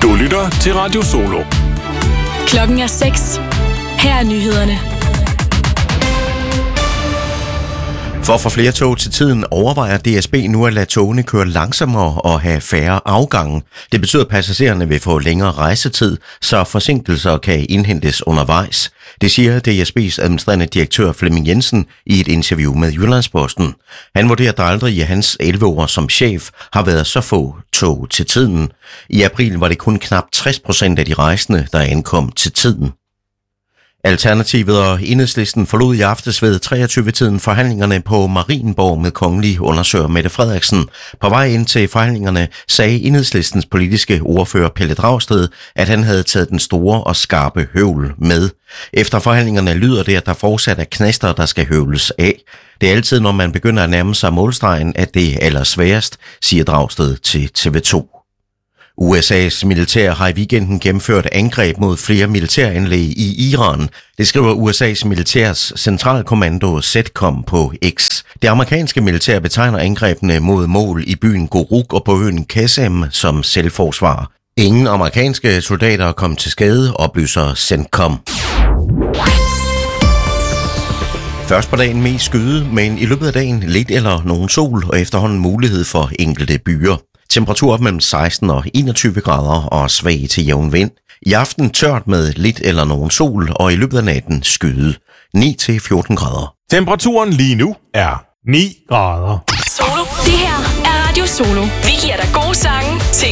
Du lytter til Radio Solo. Klokken er 6. Her er nyhederne. For at få flere tog til tiden overvejer DSB nu at lade togene køre langsommere og have færre afgange. Det betyder, at passagererne vil få længere rejsetid, så forsinkelser kan indhentes undervejs. Det siger DSB's administrerende direktør Flemming Jensen i et interview med Jyllandsposten. Han vurderer, at der aldrig i hans 11 år som chef har været så få tog til tiden. I april var det kun knap 60% af de rejsende, der ankom til tiden. Alternativet og Enhedslisten forlod i aftes ved 23-tiden forhandlingerne på Marienborg med kongelig undersøger Mette Frederiksen. På vej ind til forhandlingerne sagde Enhedslistens politiske ordfører Pelle Dragsted, at han havde taget den store og skarpe høvl med. Efter forhandlingerne lyder det, at der fortsat er knaster, der skal høvles af. Det er altid, når man begynder at nærme sig målstregen, at det er allersværest, siger Dragsted til TV2. USA's militær har i weekenden gennemført angreb mod flere militæranlæg i Iran. Det skriver USA's militærs centralkommando CENTCOM på X. Det amerikanske militær betegner angrebene mod mål i byen Goruk og på øen Qasem som selvforsvar. Ingen amerikanske soldater kom til skade, oplyser CENTCOM. Først på dagen mest skyde, men i løbet af dagen lidt eller nogen sol og efterhånden mulighed for enkelte byer. Temperatur op mellem 16 og 21 grader og svag til jævn vind. I aften tørt med lidt eller nogen sol, og i løbet af natten skyde 9-14 grader. Temperaturen lige nu er 9 grader. Solo. Det her er Radio Solo. Vi giver dig gode sange til